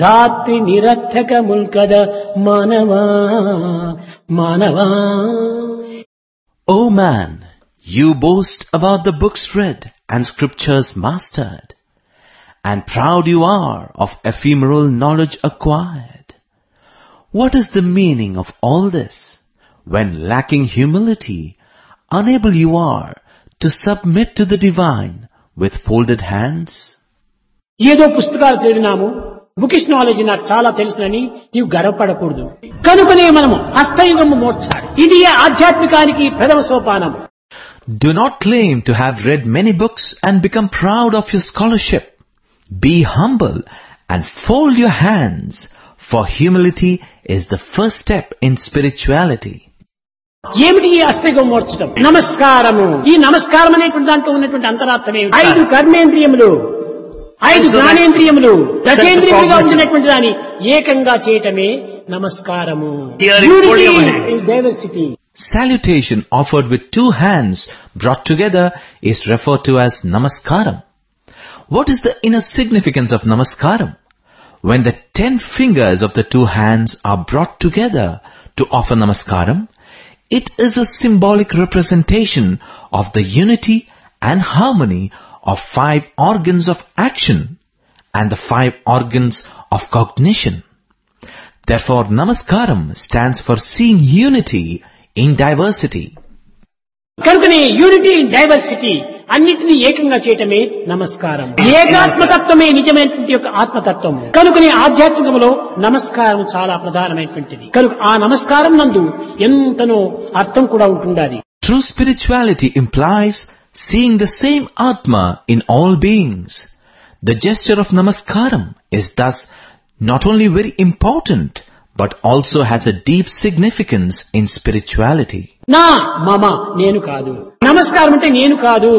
ధాత్రి నిరర్థకముల్ కద మానవా మానవా. O man, you boast about the books read and scriptures mastered, and proud you are of ephemeral knowledge acquired. What is the meaning of all this, when lacking humility, unable you are to submit to the divine with folded hands? ఏదో పుస్తకాలు చదివినాము, bookish knowledge నాకు చాలా తెలుసునని నీవు గర్వపడకూడదు. కనుకనే మనము హస్తయుగము మోర్చాలి. ఇది ఆధ్యాత్మికానికి ప్రథమ సోపానం. Do not claim to have read many books and become proud of your scholarship. Be humble and fold your hands, for humility is the first step in spirituality. ఏమిటి ఈ హస్తయుగం మోర్చడం? నమస్కారము. ఈ నమస్కారం అనేటువంటి దాంట్లో ఉన్నటువంటి అంతరార్థం ఏమిటి? 5 కర్మేంద్రియములు, 5 జ్ఞానేంద్రియములు, దశేంద్రియములుగా ఉండినటువంటి దాన్ని ఏకంగా చేయటమే నమస్కారము. Diversity. Salutation offered with 2 hands brought together is referred to as namaskaram. What is the inner significance of namaskaram? When the 10 fingers of the 2 hands are brought together to offer namaskaram, it is a symbolic representation of the unity and harmony of 5 organs of action and the 5 organs of cognition. Therefore, namaskaram stands for seeing unity in diversity. కనుకనే unity in diversity, అన్నిటినీ ఏకంగా చేయటమే నమస్కారం. ఏకాత్మతత్వమే నిజమైనటువంటి యొక్క ఆత్మతత్వం. కనుకనే ఆధ్యాత్మికములో నమస్కారం చాలా ప్రధానమైనటువంటిది. కనుక ఆ నమస్కారం నందు ఎంతనో అర్థం కూడా ఉంటుండాలి. True spirituality implies seeing the same Atma in all beings. The gesture of namaskaram is thus not only very important, but also has a deep significance in spirituality. నా మమ నేను కాదు. నమస్కారం అంటే నేను కాదు,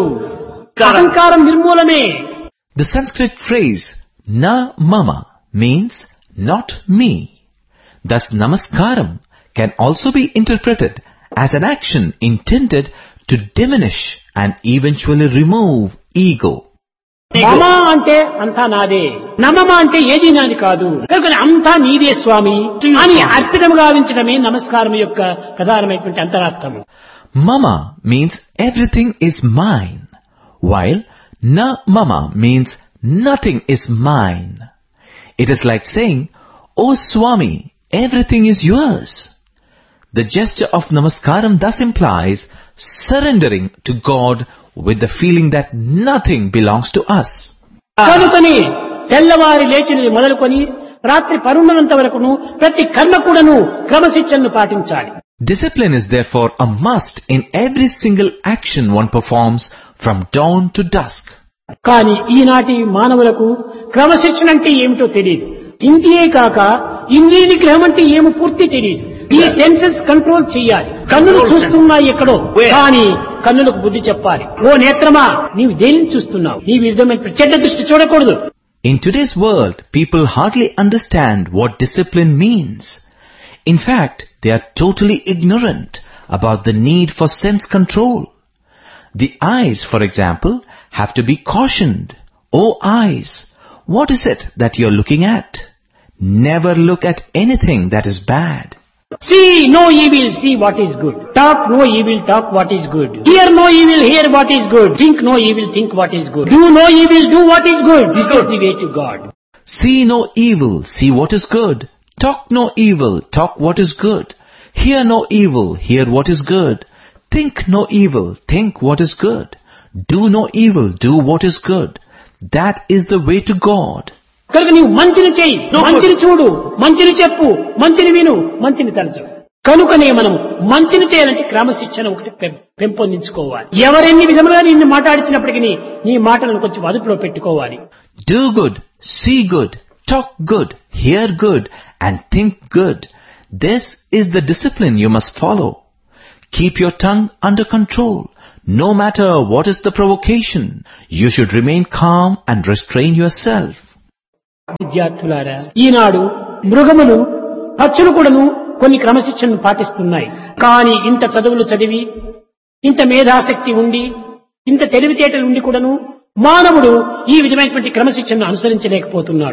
అహంకారం నిర్మూలమే. The Sanskrit phrase na mama means not me. Thus namaskaram can also be interpreted as an action intended to diminish and eventually remove ego. మమ అంటే అంతా నాదే, నమమ అంటే ఏది నాది కాదు, కనుక అంతా నీదే స్వామి అని అర్పితము గావించడమే నమస్కారం యొక్క ప్రధానమైనటువంటి అంతరార్థము. Mama means everything is mine, while na mama means nothing is mine. It is like saying, "Oh Swami, everything is yours." The gesture of namaskaram thus implies surrendering to God with the feeling that nothing belongs to us. కనుకని తెల్లవారి లేచినది మొదలుకొని రాత్రి పరుండనంత వరకును ప్రతి కర్మ కూడాను క్రమశిక్షణను పాటించాలి. Discipline is therefore a must in every single action one performs from dawn to dusk. కానీ ఈనాటి మానవులకు క్రమశిక్షణ అంటే ఏమిటో తెలియదు. ఇంటియే కాక ఇంద్రియ నిగ్రహం అంటే ఏమో పూర్తి తెలియదు. ఈ సెన్సెస్ కంట్రోల్ చెయ్యాలి. కన్నులు చూస్తున్నాయి ఎక్కడో, కానీ కన్నులకు బుద్ధి చెప్పాలి. ఓ నేత్రమా, నీవు దేనిని చూస్తున్నావు? నీ విధమైన చెడ్డ దృష్టి చూడకూడదు. In today's world, people hardly understand what discipline means. In fact, they are totally ignorant about the need for sense control. The eyes, for example, have to be cautioned. Oh eyes, what is it that you're looking at? Never look at anything that is bad. See no evil, see what is good. Talk no evil, talk what is good. Hear no evil, hear what is good. Think no evil, think what is good. Do no evil, do what is good. This is the way to God. See no evil, see what is good. Talk no evil, talk what is good. Hear no evil, hear what is good. Think no evil, think what is good. Do no evil, do what is good. That is the way to God. కనుక నీవు మంచిని చెయ్యి, మంచిని చూడు, మంచిని చెప్పు, మంచిని విను, మంచిని తలచు. కనుకనే మనం మంచిని చేయాలంటే క్రమశిక్షణ ఒకటి పెంపొందించుకోవాలి. ఎవరెన్ని విధములుగా నిన్ను మాట్లాడించినప్పటికీ నీ మాటలను కొంచెం అదుపులో పెట్టుకోవాలి. Do good, see good, talk good, hear good, and think good. This is the discipline you must follow. Keep your tongue under control. No matter what is the provocation, you should remain calm and restrain yourself. విద్యార్థులారా, ఈనాడు మృగములు, పక్షులు కూడాను కొన్ని క్రమశిక్షణను పాటిస్తున్నాయి. కానీ ఇంత చదువులు చదివి, ఇంత మేధాశక్తి ఉండి, ఇంత తెలివితేటలు ఉండి కూడాను మానవుడు ఈ విధమైనటువంటి క్రమశిక్షణను అనుసరించలేకపోతున్నాడు.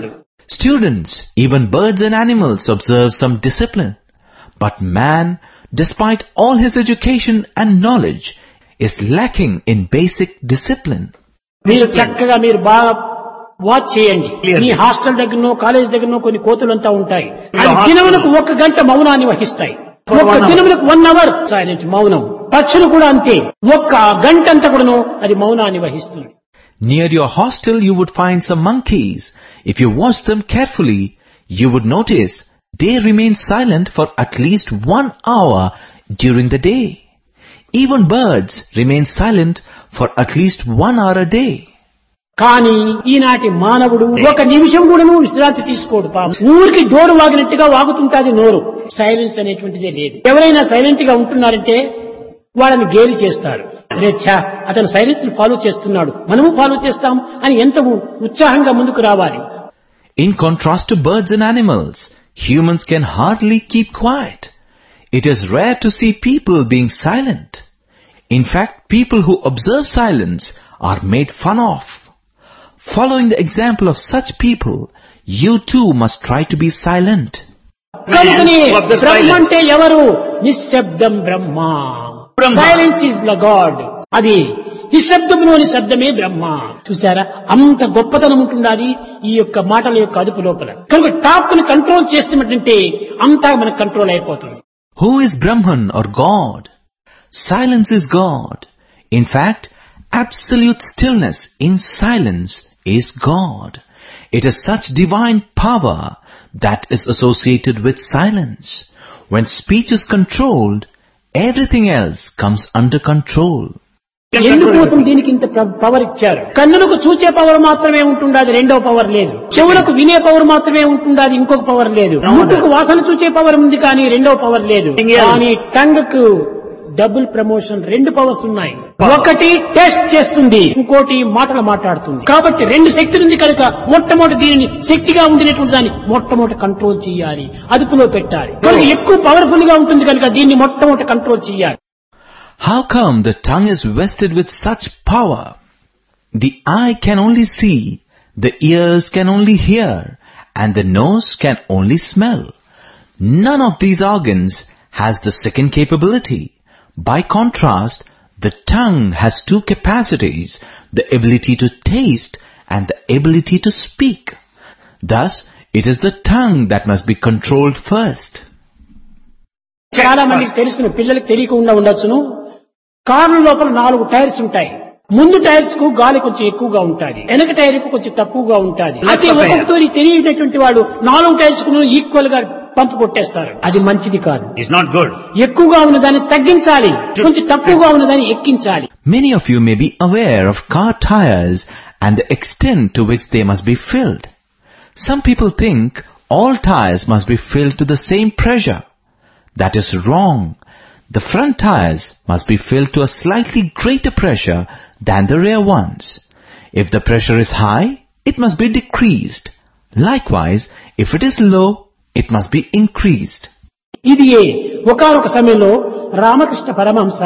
Students, even birds and animals observe some discipline. But man, despite all his education and knowledge, is lacking in basic discipline. మీరు చక్కగా మీరు బాగా వాచ్ చేయండి. మీ హాస్టల్ దగ్గరనో కాలేజ్ దగ్గరనో కొన్ని కోతులంతా ఉంటాయి. అది దినమునకు 1 గంట మౌనాన్ని వహిస్తాయి. 1 దినమునకు 1 అవర్ సైలెంట్ మౌనం. పక్షులు కూడా అంతే 1 గంట అంతా కూడాను అది మౌనాన్ని వహిస్తుంది. Near your hostel you would find some monkeys. If you watch them carefully, you would notice they remain silent for at least 1 hour during the day. Even birds remain silent for at least 1 hour a day. కానీ ఈనాటి మానవుడు 1 నిమిషం కూడాను విశ్రాంతి తీసుకోడు. ఊరికి door వాగినట్టుగా వాగుతుంటాది నోరు. Silence అనేటువంటిదే లేదు. ఎవరైనా సైలెంట్ గా ఉంటున్నారంటే వాళ్ళని గేలి చేస్తారు. అతను సైలెన్స్ ఫాలో చేస్తున్నాడు, మనము ఫాలో చేస్తాం అని ఎంత ఉత్సాహంగా ముందుకు రావాలి. In contrast to birds and animals, humans can hardly keep quiet. It is rare to see people being silent. In fact, people who observe silence are made fun of. Following the example of such people, you too must try to be silent. బ్రహ్మ అంటే ఎవరు? నిశ్శబ్దం బ్రహ్మ. Silence is the God. అది నిశ్శబ్దంలోని శబ్దమే బ్రహ్మ. చూసారా, అంత గొప్పతనం ఉంటుండాలి ఈ యొక్క మాటల యొక్క అదుపు లోపల. కనుక టాప్ ని కంట్రోల్ చేస్తున్నట్టుంటే అంతా మనకు కంట్రోల్ అయిపోతుంది. Who is Brahman or God? Silence is God. In fact, absolute stillness in silence is God. It is such divine power that is associated with silence. When speech is controlled, everything else comes under control. ఎందుకోసం దీనికి ఇంత power ఇచ్చారు? కన్నులకు చూచే power మాత్రమే ఉంటుండాది, రెండో power లేదు. చెవులకు వినే పవర్ మాత్రమే ఉంటుండాది, ఇంకొక పవర్ లేదు. ముక్కుకు వాసన చూచే పవర్ ఉంది కానీ రెండో పవర్ లేదు. కానీ టంగ్ కు డబుల్ ప్రమోషన్ 2 పవర్స్ ఉన్నాయి. ఒకటి టెస్ట్ చేస్తుంది, ఇంకోటి మాటలు మాట్లాడుతుంది. కాబట్టి 2 శక్తులు ఉంది కనుక మొట్టమొదటి దీనిని శక్తిగా ఉండినటువంటి దాన్ని మొట్టమొదటి కంట్రోల్ చేయాలి, అదుపులో పెట్టాలి. ఎక్కువ పవర్ఫుల్ గా ఉంటుంది కనుక దీన్ని మొట్టమొదటి కంట్రోల్ చేయాలి. How come the tongue is vested with such power? The eye can only see, the ears can only hear, and the nose can only smell. None of these organs has the second capability. By contrast, the tongue has 2 capacities, the ability to taste and the ability to speak. Thus, it is the tongue that must be controlled first. చాలా మందికి తెలిసిన పిల్లలకి తెలియకుండా ఉండొచ్చును. Car లోపల 4 tyres ఉంటాయి. ముందు tyres కు గాలి కొంచెం ఎక్కువగా ఉంటుంది, వెనక టైర్ కు కొంచెం తక్కువగా ఉంటుంది. అదే ఒకరితో తెలియనటువంటి వాడు 4 టైర్స్ కు ఈక్వల్ గా పంపు కొట్టేస్తారు. అది మంచిది కాదు. It's not good. ఎక్కువగా ఉన్నదాన్ని తగ్గించాలి, కొంచెం తక్కువగా ఉన్నదాన్ని ఎక్కించాలి. Many of you may be aware of car tires and the extent to which they must be filled. Some people think all tires must be filled to the same pressure. That is wrong. The front tires must be filled to a slightly greater pressure than the rear ones. If the pressure is high, it must be decreased. Likewise, if it is low, it must be increased. ఇది ఒకానొక సమయంలో రామకృష్ణ పరమహంస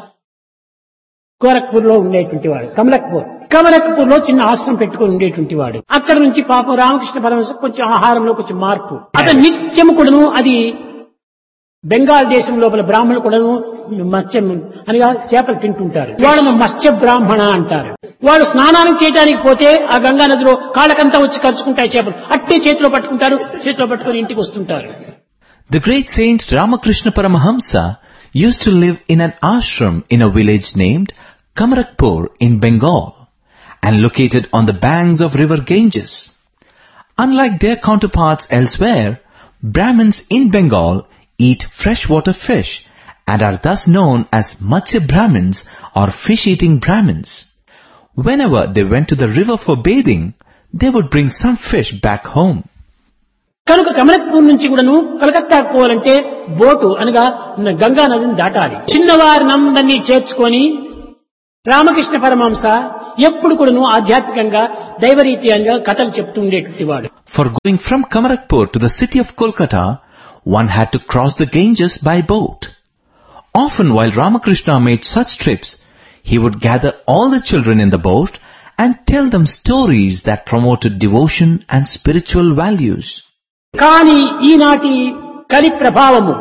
గోరఖ్పూర్ లో ఉండేటువంటి వాడు. కమలక్పూర్ లో చిన్న ఆశ్రమం పెట్టుకుని ఉండేటువంటి వాడు. అక్కడ నుంచి పాపం రామకృష్ణ పరమహంస కొంచెం ఆహారంలో కొంచెం మార్పు. అతను నిత్యము కూడాను అది బెంగాల్ దేశం లోపల బ్రాహ్మణులు కూడాను మత్స్యం అనగా చేపలు తింటుంటారు. వాళ్ళను మత్స్య బ్రాహ్మణ అంటారు. వాళ్ళు స్నానానికి చేయడానికి పోతే ఆ గంగా నదిలో కాళ్ళకంతా వచ్చి కలుసుకుంటాయి చేపలు. అట్టే చేతిలో పట్టుకుంటారు, చేతిలో పట్టుకుని ఇంటికి వస్తుంటారు. The great saint Ramakrishna Paramahamsa used to live in an ashram in a village named Kamarakpur in Bengal and located on the banks of river Ganges. Unlike their counterparts elsewhere, Brahmins in Bengal eat freshwater fish and are thus known as Matsya Brahmins or fish-eating Brahmins. Whenever they went to the river for bathing, they would bring some fish back home. కనుక కమలక్పూర్ నుంచి కూడాను కలకత్తాకు పోవాలంటే boat అనగా గంగా నదిని దాటాలి. చిన్నవారినందరినీ చేర్చుకొని రామకృష్ణ పరమహంస ఎప్పుడు కూడాను ఆధ్యాత్మికంగా దైవరీత్యంగా కథలు చెప్తూ ఉండేటువంటి వాడు. For going from Kamarakpur to the city of Kolkata, one had to cross the Ganges by boat. Often while Ramakrishna made such trips, he would gather all the children in the boat and tell them stories that promoted devotion and spiritual values. కానీ ఈనాటి కలి ప్రభావము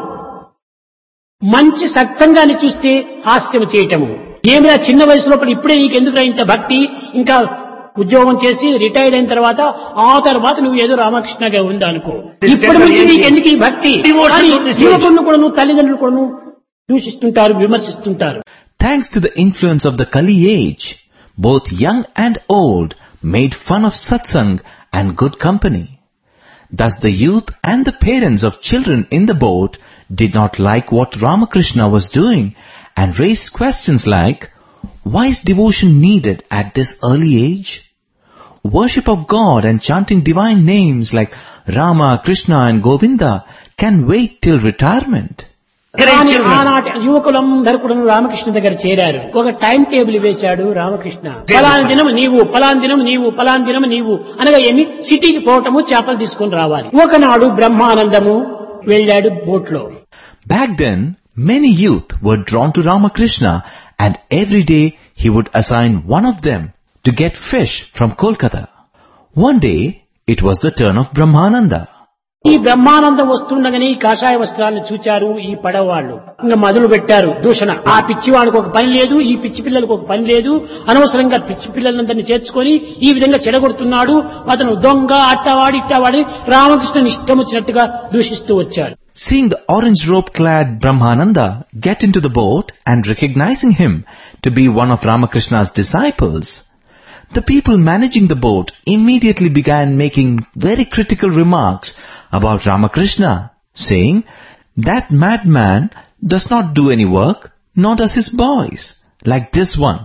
మంచి సత్సంగాన్ని చూస్తే హాస్యం చేయటము. ఏమిరా చిన్న వయసు లోపల ఇప్పుడే నీకు ఎందుకు ఇంత భక్తి, ఇంకా ఉద్యోగం చేసి రిటైర్డ్ అయిన తర్వాత ఆ తర్వాత నువ్వు ఏదో రామకృష్ణగా ఉందా అనుకో, ఇప్పటి నుంచి నీకు ఎందుకు ఈ భక్తి. యువకులను కూడాను తల్లిదండ్రులు కూడాను దూషిస్తుంటారు, విమర్శిస్తుంటారు. Thanks to the influence of the Kali age, both young and old made fun of satsang and good company. Thus the youth and the parents of children in the boat did not like what Ramakrishna was doing and raised questions like, why is devotion needed at this early age? Worship of God and chanting divine names like Rama, Krishna and Govinda can wait till retirement. కానీ ఆనాటి యువకులందరూ కూడా రామకృష్ణ దగ్గర చేరారు. ఒక time table వేశాడు రామకృష్ణ. ఫలానా దినం నీవు, ఫలానా దినం నీవు, ఫలానా దినం నీవు అనగా ఏమి, సిటీకి పోవటము, చేపలు తీసుకొని రావాలి. ఒకనాడు బ్రహ్మానందము వెళ్ళాడు బోట్లో. Back then, many youth were drawn to Ramakrishna and every day he would assign one of them to get fish from Kolkata. One day, it was the turn of Brahmananda. ఈ బ్రహ్మానందం వస్తుండగానే ఈ కాషాయ వస్త్రాలను చూచారు ఈ పడవ వాళ్ళు. ఇంకా మొదలు పెట్టారు దూషణ. ఆ పిచ్చివాడికి ఒక పని లేదు, ఈ పిచ్చి పిల్లలకు ఒక పని లేదు, అనవసరంగా పిచ్చి పిల్లలందరినీ చేర్చుకొని ఈ విధంగా చెడగొడుతున్నాడు, అతను దొంగ, అట్టవాడి ఇట్టవాడి రామకృష్ణని ఇష్టం వచ్చినట్టుగా దూషిస్తూ వచ్చాడు. Seeing the orange-robe-clad Brahmananda get into the boat and recognizing him to be one of Ramakrishna's disciples, the people managing the boat immediately began making very critical remarks about Ramakrishna, saying, that madman does not do any work, nor does his boys, like this one.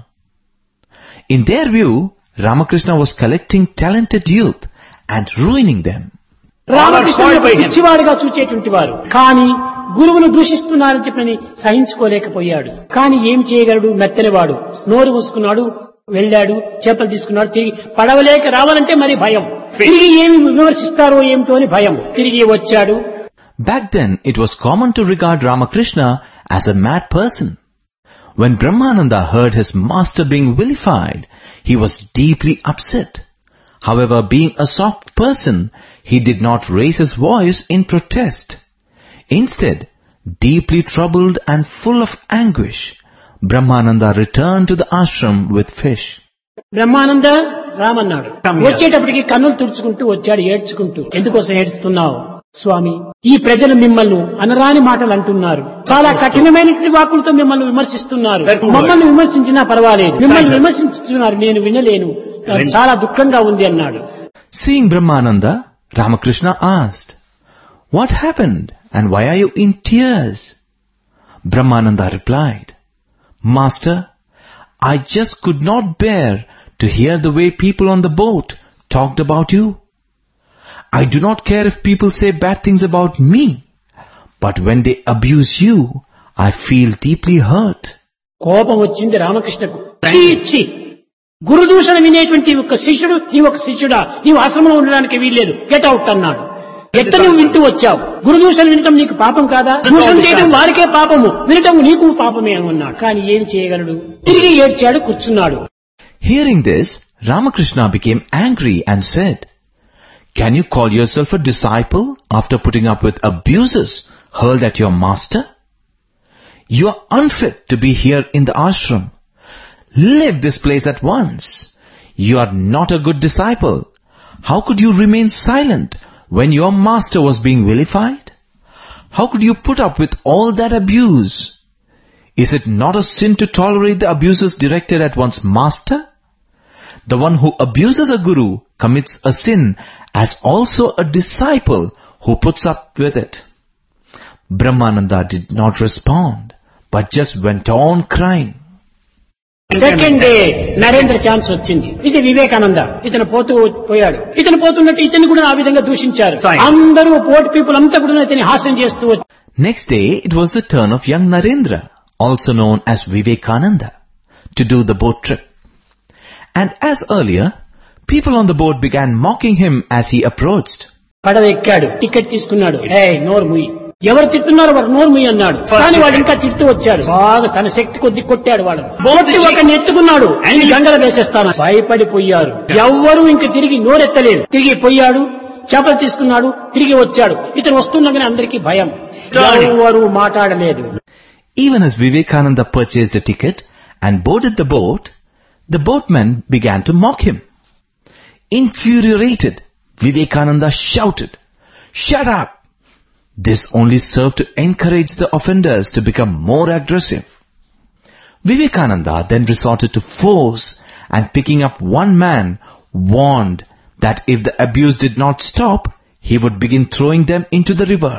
In their view, Ramakrishna was collecting talented youth and ruining them. రామకృష్ణుడు పిచ్చివాడిగా చూచేటువంటి వారు, కానీ గురువును దూషిస్తున్నారని చెప్పని సహించుకోలేకపోయాడు. కానీ ఏం చేయగలడు, మెత్తనివాడు. నోరు మూసుకున్నాడు, వెళ్ళాడు, చేపలు తీసుకున్నాడు. తిరిగి పడవలేక రావాలంటే మరి భయం, తిరిగి ఏమి విమర్శిస్తారో ఏమిటో అని భయం. తిరిగి వచ్చాడు. Back then, it was common to regard Ramakrishna as a mad person. When Brahmananda heard his master being vilified, he was deeply upset. However, being a soft person, he did not raise his voice in protest. Instead, deeply troubled and full of anguish, Brahmananda returned to the ashram with fish. Brahmananda రామన్నాడు. వచ్చేటప్పటికి కన్నులు తుడుచుకుంటూ వచ్చాడు, ఏడ్చుకుంటూ. ఎందుకోసం ఏడుస్తున్నావు స్వామి? ఈ ప్రజలు మిమ్మల్ని అనరాని మాటలు అంటున్నారు, చాలా కఠినమైనటువంటి వాక్కులతో మిమ్మల్ని విమర్శిస్తున్నారు. మమ్మల్ని విమర్శించినా పర్వాలేదు, మిమ్మల్ని విమర్శిస్తున్నారు, నేను వినలేను, చాలా దుఃఖంగా ఉంది అన్నాడు. Seeing Brahmananda, Ramakrishna asked, what happened and why are you in tears? Brahmananda replied, Master, I just could not bear to hear the way people on the boat talked about you. I do not care if people say bad things about me, but when they abuse you, I feel deeply hurt. కోపం వచ్చింది రామకృష్ణకు. గురుదూషణ వినేటువంటి ఒక శిష్యుడు, నీ ఒక శిష్యుడా, నీవు ఆశ్రమంలో ఉండడానికి వీల్లేదు, గెట్ అవుట్ అన్నాడు. ఎట్ట నువ్వు వింటూ వచ్చావు? గురుదూషణ వినటం నీకు పాపం కాదా? దూషణ చేయడం వారికే పాపము, వినటం నీకు పాపమే అన్నాడు. కానీ ఏం చేయగలడు? తిరిగి ఏడ్చాడు, కూర్చున్నాడు. Hearing this, Ramakrishna became angry and said, can you call yourself a disciple after putting up with abuses hurled at your master? You are unfit to be here in the ashram. Leave this place at once. You are not a good disciple. How could you remain silent when your master was being vilified? How could you put up with all that abuse? Is it not a sin to tolerate the abuses directed at one's master? The one who abuses a guru commits a sin as also a disciple who puts up with it. Brahmananda did not respond, but just went on crying. Second day Narendra chance వచ్చింది. ఇది వివేకానంద, ఇతను పోయాడు. ఇతను పోతున్నట్టు ఇతన్ని కూడా ఆ విధంగా దూషించారు. అందరూ పోర్ట్ పీపుల్ అంతా కూడా ఇతని హాస్యం చేస్తూ వచ్చారు. Next day, it was the turn of young Narendra, also known as Vivekananda, to do the boat trip. And as earlier, people on the boat began mocking him as he approached. పడవ ఎక్కాడు, ticket తీసుకున్నాడు. నోరు మూయి, ఎవరు తిడుతున్నారో వాడు నోరు మూయి అన్నాడు. కానీ వాడు ఇంకా తిడుతూ వచ్చాడు. బాగా తన శక్తి కొద్ది కొట్టాడు వాడు. బోటి ఒకరిని ఎత్తుకున్నాడు. ఆయన గంగల వేసేస్తాను. భయపడిపోయారు. ఎవ్వరూ ఇంక తిరిగి నోరెత్తలేదు. తిరిగి పోయాడు. చేపలు తీసుకున్నాడు. తిరిగి వచ్చాడు. ఇతను వస్తుండగానే అందరికీ భయం. ఎవరు మాట్లాడలేదు. Even as Vivekananda purchased a ticket and boarded the boatmen began to mock him. Infuriated, Vivekananda shouted, "Shut up!" This only served to encourage the offenders to become more aggressive. Vivekananda then resorted to force and picking up one man warned that if the abuse did not stop, he would begin throwing them into the river.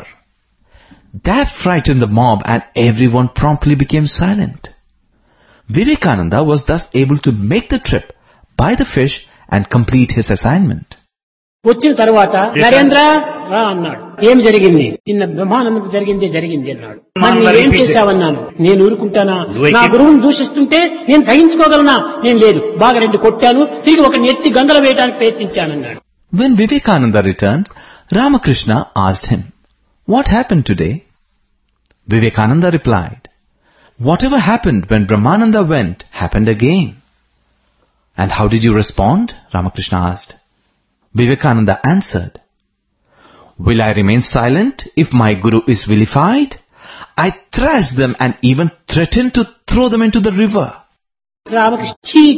That frightened the mob and everyone promptly became silent. Vivekananda was thus able to make the trip, buy the fish and complete his assignment. వచ్చిన తర్వాత నరేంద్ర రా అన్నాడు. ఏం జరిగింది? నిన్న బ్రహ్మానందకు జరిగింది అన్నాడు. మరి ఏం చేశావన్నాను. నేను ఊరుకుంటానా? నా గురువుని దూషిస్తుంటే నేను సహించుకోగలనా? నేను లేదు. బాగా 2 కొట్టాను. తిరిగి ఒక ఎత్తి గంగలో వేయడానికి ప్రయత్నించానన్నాడు. When Vivekananda returned, Ramakrishna asked him, "What happened today?" Vivekananda replied, "Whatever happened when Brahmananda went happened again." "And how did you respond?" Ramakrishna asked. Vivekananda answered, "Will I remain silent if my guru is vilified? I thrashed them and even threatened to throw them into the river." Ramakrishna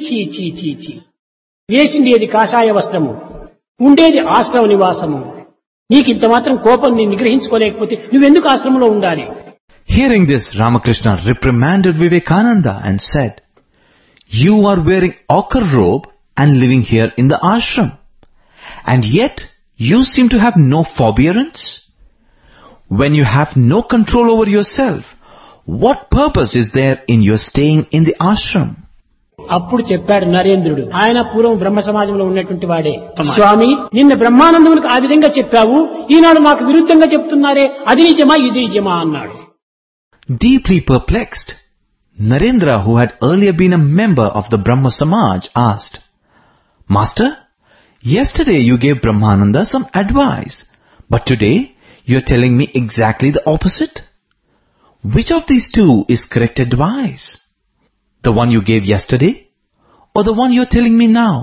చీ వేసిండేది కాషాయ వస్త్రము, ఉండేది ఆశ్రమ నివాసము. నీకు ఇంత మాత్రం కోపం నీ నిగ్రహించుకోలేకపోతే నువ్వెందుకు ఆశ్రమంలో ఉండాలి? Hearing this, Ramakrishna reprimanded Vivekananda and said, "You are wearing ochre robe and living here in the ashram. And yet you seem to have no forbearance. When you have no control over yourself, what purpose is there in your staying in the ashram?" అప్పుడు చెప్పాడు నరేంద్రుడు. ఆయన పూర్వం బ్రహ్మ సమాజంలో ఉన్నటువంటి వాడే. స్వామి, నిన్న బ్రహ్మానందములకు ఆ విధంగా చెప్పావు, ఈనాడు నాకు విరుద్ధంగా చెప్తున్నారే, అది నిజమా ఇది నిజమా అన్నాడు. Deeply perplexed, Narendra, who had earlier been a member of the Brahma Samaj, asked, "Master, yesterday you gave Brahmananda some advice, but today you are telling me exactly the opposite. Which of these two is correct advice? The one you gave yesterday or the one you are telling me now?"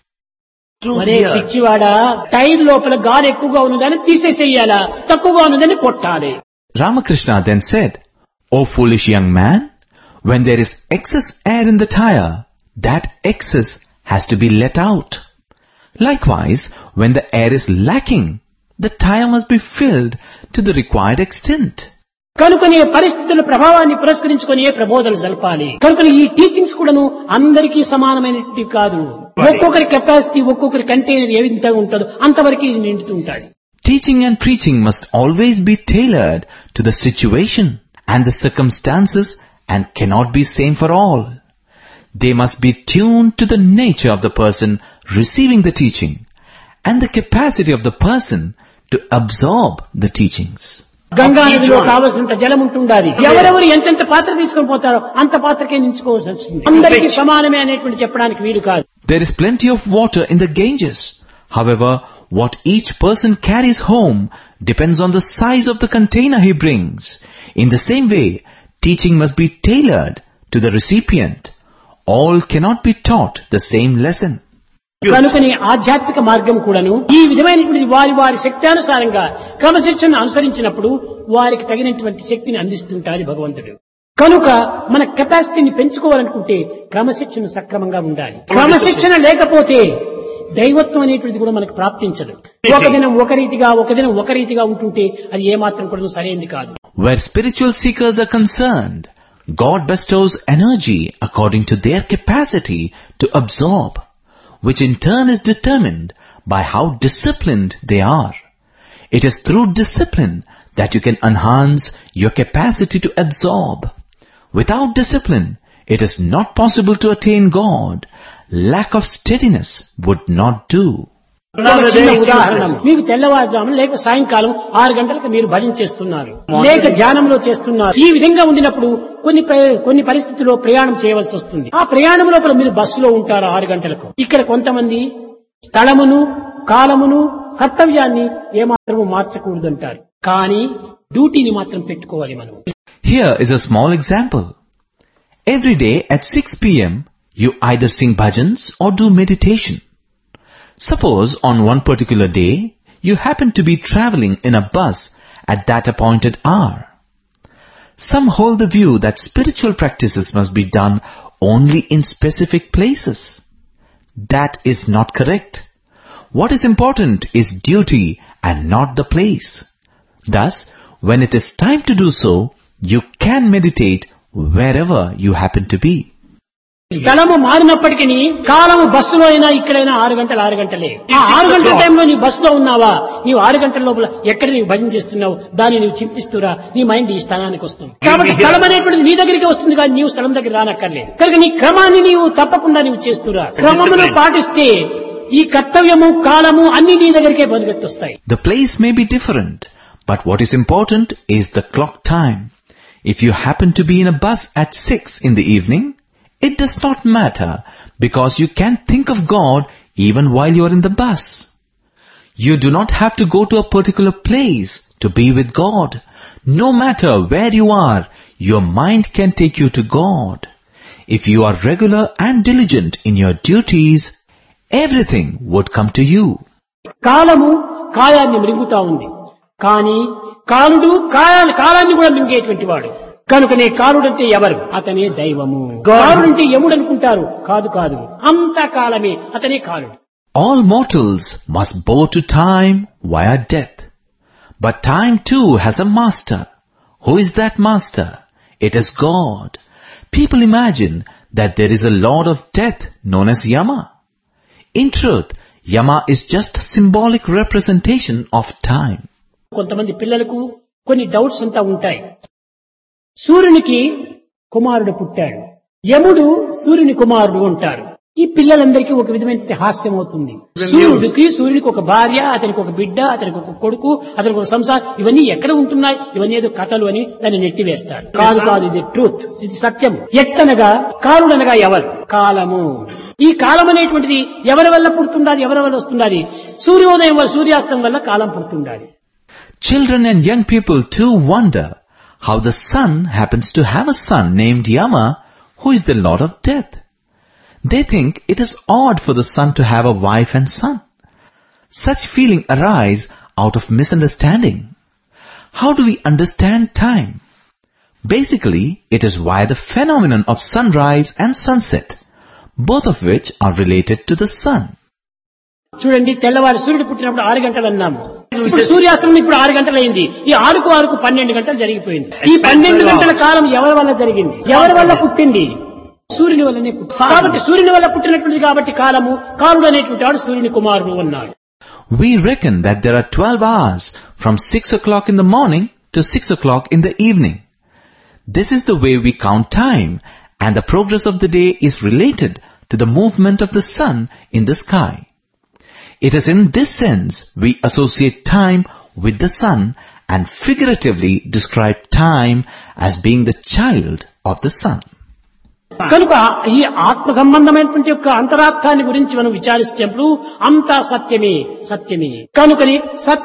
మరే పిచ్చివాడా, tyre లోపల గాలి ఎక్కువగా ఉన్నదని తీసేసేయాలా, తక్కువగా ఉన్నదని కొట్టాలి. Ramakrishna then said, "O foolish young man, when there is excess air in the tire, that excess has to be let out. Likewise, when the air is lacking, the tire must be filled to the required extent." కనుకనే పరిస్థితుల ప్రభావాన్ని పురస్కరించుకుని ప్రబోధనలు జరపాలి. కనుక ఈ teachings కూడాను అందరికీ సమానమైనవి కాదు. ఒక్కొక్కరి కెపాసిటీ, ఒక్కొక్కరి కంటైనర్ ఏ విధంగా ఉంటుందో అంతవరకు ఇది నిండుతూ ఉంటాయి. Teaching and preaching must always be tailored to the situation and the circumstances and cannot be same for all. They must be tuned to the nature of the person receiving the teaching and the capacity of the person to absorb the teachings. Ganga నదిలో కావలసినంత జలం ఉంటుండాలి. ఎవరెవరు ఎంతెంత పాత్ర తీసుకొని పోతారో అంత పాత్రకే నించుకోవాల్సి వస్తుంది. అందరికీ సమానమే అనేటువంటి చెప్పడానికి వీలు కాదు. There is plenty of water in the Ganges. However, what each person carries home depends on the size of the container he brings. In the same way, teaching must be tailored to the recipient. All cannot be taught the same lesson. కనుకని ఆధ్యాత్మిక మార్గం కూడాను ఈ విధమైనటువంటి వారి వారి శక్త్యానుసారంగా క్రమశిక్షణ అనుసరించినప్పుడు వారికి తగినటువంటి శక్తిని అందిస్తుంటారు భగవంతుడు. కనుక మన కెపాసిటీని పెంచుకోవాలనుకుంటే క్రమశిక్షణ సక్రమంగా ఉండాలి. క్రమశిక్షణ లేకపోతే దైవత్వం అనేటువంటిది కూడా మనకు ప్రాప్తించదు. ఒక దినం ఒక రీతిగా ఉంటుంటే అది ఏమాత్రం కూడా సరైనది కాదు. Where spiritual seekers are concerned, God bestows energy according to their capacity to absorb, which in turn is determined by how disciplined they are. It is through discipline that you can enhance your capacity to absorb. Without discipline, it is not possible to attain God. Lack of steadiness would not do. చిన్న ఉదాహరణ, మీకు తెల్లవారుజామున లేక సాయంకాలం 6 గంటలకు మీరు భజన చేస్తున్నారు, లేక ధ్యానంలో చేస్తున్నారు. ఈ విధంగా ఉండినప్పుడు కొన్ని పరిస్థితుల్లో ప్రయాణం చేయవలసి వస్తుంది. ఆ ప్రయాణం లోపల మీరు బస్సులో ఉంటారు 6 గంటలకు. ఇక్కడ కొంతమంది స్థలమును, కాలమును, కర్తవ్యాన్ని ఏమాత్రము మార్చకూడదంటారు. కానీ డ్యూటీని మాత్రం పెట్టుకోవాలి మనం. Here is a small example. Every day at 6 p.m., you either sing bhajans or do meditation. Suppose on one particular day, you happen to be traveling in a bus at that appointed hour. Some hold the view that spiritual practices must be done only in specific places. That is not correct. What is important is duty and not the place. Thus, when it is time to do so, you can meditate wherever you happen to be. స్థలము మారినప్పటికీ కాలము బస్సులో అయినా ఇక్కడైనా 6 గంటలే. ఆ 6 గంటల టైంలో నీవు బస్సులో ఉన్నావా, నీవు 6 గంటల లోపల ఎక్కడ నీవు భజన చేస్తున్నావు, దాన్ని నీవు చింతిస్తురా, నీ మైండ్ ఈ స్థానానికి వస్తుంది. కాబట్టి స్థలం అనేటువంటిది నీ దగ్గరికి వస్తుంది కానీ నీవు స్థలం దగ్గర రానక్కర్లేదు. కనుక నీ క్రమాన్ని నీవు తప్పకుండా నీవు చేస్తురా. క్రమమును పాటిస్తే ఈ కర్తవ్యము కాలము అన్ని నీ దగ్గరికే బదులెత్తొస్తాయి. The place may be different, but what is important is the clock time. If you happen to be in a bus at 6 in the evening, it does not matter because you can think of God even while you are in the bus. You do not have to go to a particular place to be with God. No matter where you are, your mind can take you to God. If you are regular and diligent in your duties, everything would come to you. కాలము కాయాన్ని మృంగుతా ఉంది, కానీ కాలుడు కాలాన్ని కూడా మింగేటువంటి వాడు. కనుకనే కాలుడంటే ఎవరు? అతనే దైవము. కాలుడంటే యముడు అనుకుంటారు, కాదు, అంతా కాలమే, అతనే కాలుడు. All mortals must bow to time via death. But time too has a master. Who is that master? It is God. People imagine that there is a lord of death known as Yama. In truth, Yama is just a symbolic representation of time. కొంతమంది పిల్లలకు కొన్ని doubts అంతా ఉంటాయి. సూర్యునికి కుమారుడు పుట్టాడు, యముడు సూర్యుని కుమారుడు అంటారు. ఈ పిల్లలందరికీ ఒక విధమైన హాస్యం అవుతుంది. సూర్యునికి ఒక భార్య, అతనికి ఒక బిడ్డ, అతనికి ఒక కొడుకు, అతనికి ఒక సంసారం, ఇవన్నీ ఎక్కడ ఉంటున్నాయి, ఇవన్నీ ఏదో కథలు అని దాన్ని నెట్టివేస్తాడు. కాదు, ఇది ట్రూత్, ఇది సత్యం. ఎత్తనగా కాలుడనగా ఎవరు? కాలము. ఈ కాలం అనేటువంటిది ఎవరి వల్ల పుడుతుండాలి, ఎవరి వల్ల వస్తుండాలి? సూర్యోదయం వల్ల, సూర్యాస్తం వల్ల కాలం పుడుతుండాలి. Children and young people too wonder how the sun happens to have a son named Yama, who is the lord of death. They think it is odd for the sun to have a wife and son. Such feeling arise out of misunderstanding. How do we understand time? Basically, it is via the phenomenon of sunrise and sunset, both of which are related to the sun. చూడండి, తెల్లవారు సూర్యుడు పుట్టినప్పుడు 6 గంటలు అన్నాము. ఇప్పుడు సూర్యాస్తమం ఇప్పుడు 6 గంటలైంది. ఈ 6కు 12 గంటలు జరిగిపోయింది. ఈ 12 గంటల కాలం ఎవరి వల్ల జరిగింది, ఎవరి వల్ల పుట్టింది? సూర్యుని వల్లనే పుట్టింది. కాబట్టి సూర్యుని వల్ల పుట్టినటువంటిది కాబట్టి కాలము, కాలుడు అనేటువంటి వాడు సూర్యుని కుమారుడు అన్నాడు. We reckon that there are 12 hours from 6 o'clock in the morning to 6 o'clock in the evening. This is the way we count time, and the progress of the day is related to the movement of the sun in the sky. It is in this sense we associate time with the sun and figuratively describe time as being the child of the sun. కనుక ఈ ఆత్మ సంబంధమైనటువంటి యొక్క అంతరార్థాన్ని గురించి మనం విచారిస్తేప్పుడు అంతా సత్యమే. కనుకని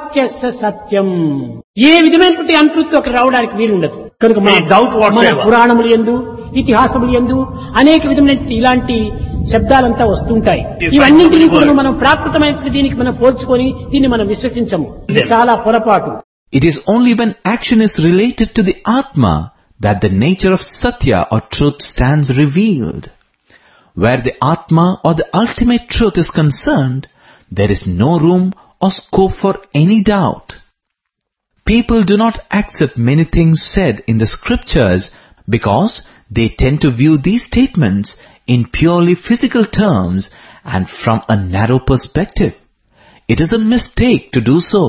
సత్యం ఏ విధమైనటువంటి అంతృప్తి ఒక రావడానికి వీలుండదు. కనుక మన పురాణములు యందు, ఇతిహాసములు యందు అనేక విధమైన ఇలాంటి శబ్దాలంతా వస్తుంటాయి. ఇవన్నింటినీ కూడా మనం ప్రాకృతమైనటువంటి దీనికి మనం పోల్చుకొని దీన్ని మనం విశ్వసించము. ఇది చాలా పొరపాటు. It is only when action is related to the Atma that the nature of Satya or truth stands revealed. Where the Atma or the ultimate truth is concerned, there is no room or scope for any doubt. People do not accept many things said in the scriptures because they tend to view these statements in purely physical terms and from a narrow perspective. It is a mistake to do so.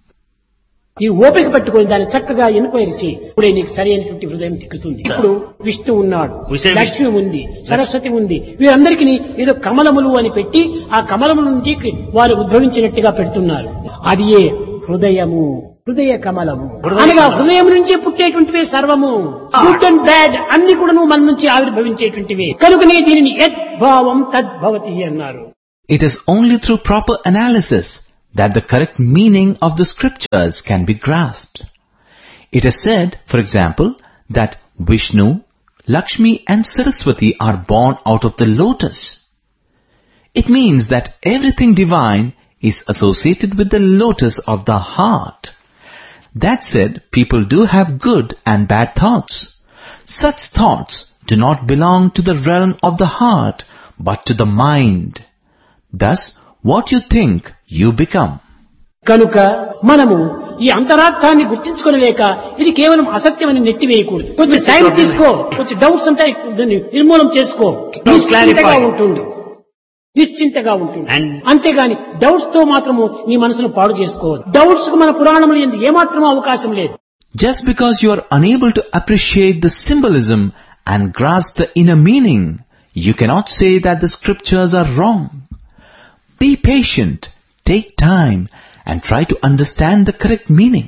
ఈ ఓపిక పట్టుకొని దాన్ని చక్కగా enquiry చేయి. ఇప్పుడే నీకు సరైనటువంటి హృదయం తిక్కుతుంది. ఇప్పుడు విష్ణు ఉన్నాడు, లక్ష్మి ఉంది, సరస్వతి ఉంది. వీరందరికీ ఏదో కమలములు అని పెట్టి ఆ కమలముల నుంచి వారు ఉద్భవించినట్టుగా పెడుతున్నారు. అది ఏ హృదయము, హృదయ కమలము అనగా హృదయం నుంచే పుట్టేటువంటివే సర్వము. గుడ్ అండ్ బ్యాడ్ అన్ని కూడా మన నుంచి ఆవిర్భవించేటువంటివే. కనుకనే దీనిని యద్భావం తద్భవతి అన్నారు. It is only through proper analysis that the correct meaning of the scriptures can be grasped. It is said, for example, that Vishnu, Lakshmi and Saraswati are born out of the lotus. It means that everything divine is associated with the lotus of the heart. That said, people do have good and bad thoughts. Such thoughts do not belong to the realm of the heart, but to the mind. Thus, what you think, you become. కనుక మనము ఈ అంతరార్థాన్ని గుర్తించుకోలేక ఇది కేవలం అసత్యమని నెట్టివేయకూడదు. కొంచెం time తీసుకో, కొంచెం doubts అంతా నిర్మూలన చేసుకో, నిశ్చింతగా ఉంటుంది. అంతేగాని డౌట్స్ తో మాత్రము నీ మనసును పాడు చేసుకోవద్దు. డౌట్స్ కు మన పురాణములు ఏమాత్రం అవకాశం లేదు. Just because you are unable to appreciate the symbolism and grasp the inner meaning, you cannot say that the scriptures are wrong. Be patient, take time, and try to understand the correct meaning.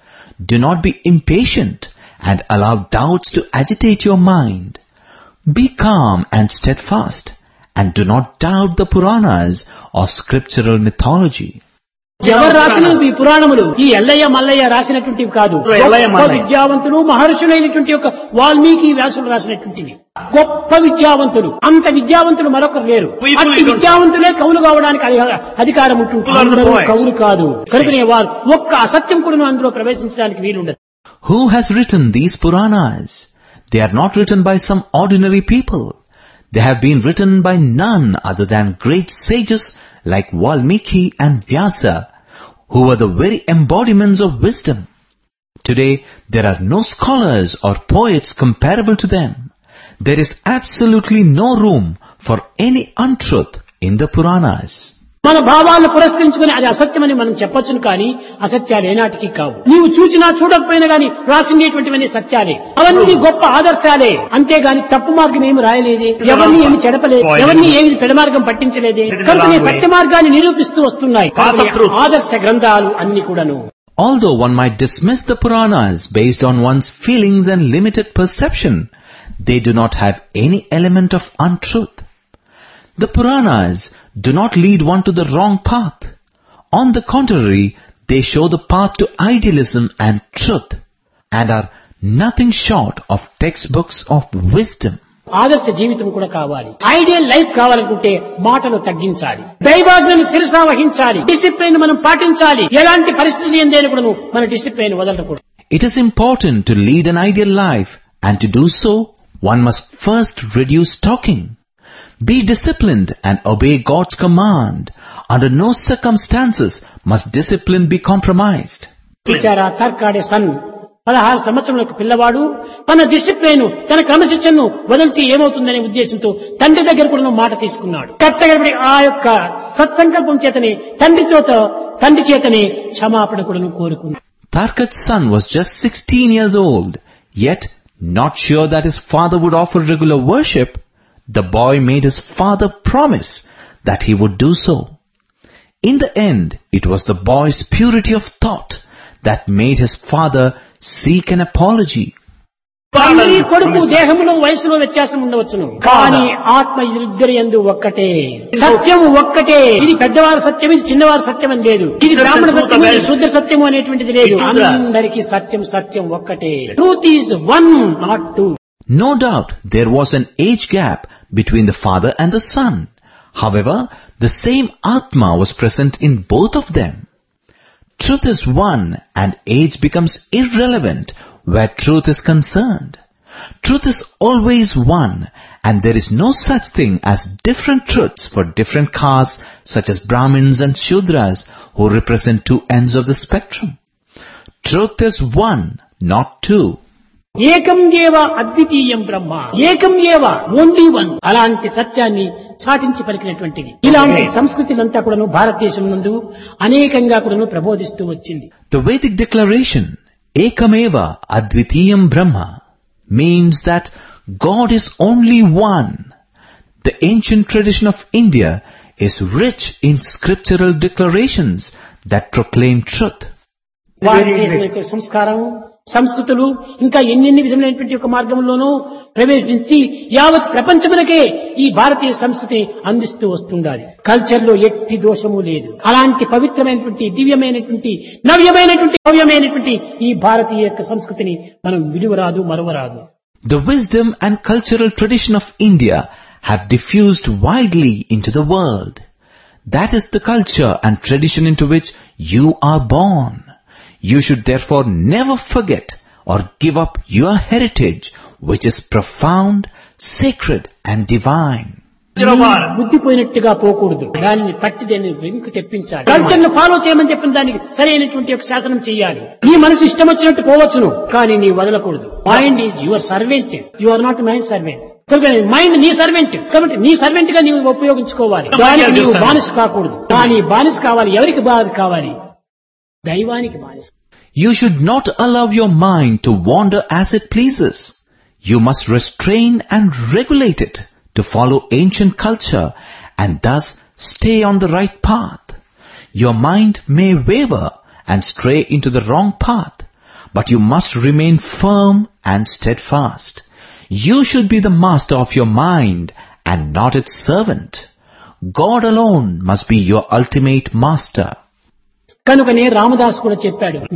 Do not be impatient and allow doubts to agitate your mind. Be calm and steadfast, and do not doubt the Puranas or scriptural mythology. ఎవరు రాసిన ఈ పురాణములు ఈ ఎల్లయ్య మల్లయ్య రాసినటువంటివి కాదు. గొప్ప విద్యావంతులు మహర్షులైనటువంటి యొక్క వాల్మీకి వ్యాసులు రాసినటువంటివి. గొప్ప విద్యావంతులు, అంత విద్యావంతులు మరొకరు లేరు. అట్టి విద్యావంతులే కవులు కావడానికి అధికారం ఉంటుంది. కవులు కాదు. కనుకనే వారు ఒక్క అసత్యం కూడా అందులో ప్రవేశించడానికి వీలుండదు. Who has written these Puranas? They are not written by some ordinary people. They have been written by none other than great sages like Valmiki and Vyasa, who were the very embodiments of wisdom. Today, there are no scholars or poets comparable to them. There is absolutely no room for any untruth in the Puranas. మన భావాలను పురస్కరించుకుని అది అసత్యమని మనం చెప్పొచ్చును, కానీ అసత్యాలు ఏనాటికి కావు. నీవు చూచినా చూడకపోయినా గాని రాసిండేటువంటివన్నీ సత్యాలే. అవన్నీ గొప్ప ఆదర్శాలే. అంతేగాని తప్పు మార్గం ఏమి రాయలేదే, ఎవరిని ఏమి చెడపలేదు, ఎవరిని ఏమి పెడమార్గం పట్టించలేదే. కనుక సత్య మార్గాన్ని నిరూపిస్తూ వస్తున్నాయి ఆదర్శ గ్రంథాలు అన్ని కూడాను. Although one might dismiss the Puranas based on one's feelings and limited perception, they do not have any element of untruth. The Puranas do not lead one to the wrong path. On the contrary, they show the path to idealism and truth, and are nothing short of textbooks of wisdom. ఆదర్శ జీవితం కూడా కావాలి. Ideal life కావాలనుకుంటే మాటలు తగ్గించాలి, దైవాజ్ఞను శిరసా వహించాలి, discipline మనం పాటించాలి. ఎలాంటి పరిస్థితి ఎందైనా కూడా మన డిసిప్లిన్ వదలకూడదు. It is important to lead an ideal life, and to do so, one must first reduce talking. Be disciplined and obey God's command. Under no circumstances must discipline be compromised. విచారా తర్కాడే sun 16 సంవత్సరములకు పిల్లవాడు తన discipline, తన క్రమశిక్షణను వదిలితే ఏమవుతుందనే ఉద్దేశంతో తండ్రి దగ్గర కూడా మాట తీసుకున్నాడు. కర్తగడపడి ఆ యొక్క సత్సంకల్పం చేతనే తండ్రి చేతనే క్షమాపణ కూడా కోరుకున్నాడు. Tarkat's son was just 16 years old, yet not sure that his father would offer regular worship. The boy made his father promise that he would do so. In the end, it was the boy's purity of thought that made his father seek an apology. తండ్రి కొడుకు దేహములో వయసులో వ్యత్యాసం ఉండవచ్చును, కానీ ఆత్మ ఇద్దరి యందు ఒక్కటే. సత్యం ఒక్కటే. ఇది పెద్దవారి సత్యం, ఇది చిన్నవారి సత్యం అని లేదు. ఇది బ్రాహ్మణ సత్యం, ఇది శుద్ధ సత్యం అనేటువంటిది లేదు. అందరికీ సత్యం ఒక్కటే. Truth is one, not two. No doubt there was an age gap between the father and the son. However, the same Atma was present in both of them. Truth is one, and age becomes irrelevant where truth is concerned. Truth is always one, and there is no such thing as different truths for different castes such as Brahmins and Shudras who represent two ends of the spectrum. Truth is one, not two. ఏకం ఏవ అద్వితీయం బ్రహ్మ, ఏకం ఏవ only one. అలాంటి సత్యాన్ని చాటించి పలికినటువంటిది. ఇలాంటి సంస్కృతిలంతా కూడాను భారతదేశం నందు అనేకంగా కూడాను ప్రబోధిస్తూ వచ్చింది. The Vedic declaration, Ekameva Advitiyam Brahma, means that God is only one. The ancient tradition of India is rich in scriptural declarations that proclaim truth. భారతదేశం యొక్క సంస్కారం సంస్కృతులు ఇంకా ఎన్నెన్ని విధమైనటువంటి ఒక మార్గంలోనూ ప్రవేశించి యావత్ ప్రపంచమునకే ఈ భారతీయ సంస్కృతి అందిస్తూ వస్తుండాలి. కల్చర్ లో ఎట్టి దోషము లేదు. అలాంటి పవిత్రమైనటువంటి దివ్యమైనటువంటి నవ్యమైనటువంటి ఈ భారతీయ యొక్క సంస్కృతిని మనం విడువరాదు, మరువరాదు. The wisdom and cultural tradition of India have diffused widely into the world. That is the culture and tradition into which you are born. You should therefore never forget or give up your heritage, which is profound, sacred and divine. బుద్ధి పోయినట్టుగా పోకూడదు. దానిని పట్టి దాన్ని వెనుక తెప్పించాలి. Culture ను follow చేయమని చెప్పిన దానికి సరైనటువంటి ఒక శాసనం చేయాలి. నీ మనసు ఇష్టం వచ్చినట్టు పోవచ్చును, కానీ నీ వదలకూడదు. Mind is your servant, you are not mind servant. Mind నీ సర్వెంట్, కాబట్టి నీ సర్వెంట్ గా నీవు ఉపయోగించుకోవాలి. దానికి నీవు బానిస కాకూడదు. కానీ బానిస కావాలి. ఎవరికి బానిస కావాలి? దైవానికి బానిస. You should not allow your mind to wander as it pleases. You must restrain and regulate it to follow ancient culture and thus stay on the right path. Your mind may waver and stray into the wrong path, but you must remain firm and steadfast. You should be the master of your mind and not its servant. God alone must be your ultimate master. కనుకనే రామదాస్ కూడా చెప్పాడు,